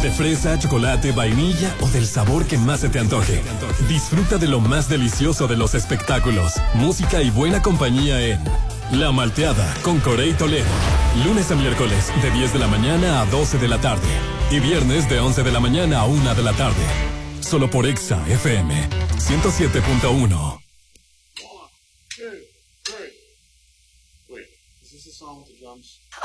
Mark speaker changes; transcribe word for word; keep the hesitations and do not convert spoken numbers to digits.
Speaker 1: De fresa, chocolate, vainilla o del sabor que más se te antoje. Disfruta de lo más delicioso de los espectáculos, música y buena compañía en La Malteada con Corey Toledo. Lunes a miércoles de diez de la mañana a doce de la tarde. Y viernes de once de la mañana a una de la tarde. Solo por Exa F M ciento siete punto uno.
Speaker 2: Wait, is this a song with the drums?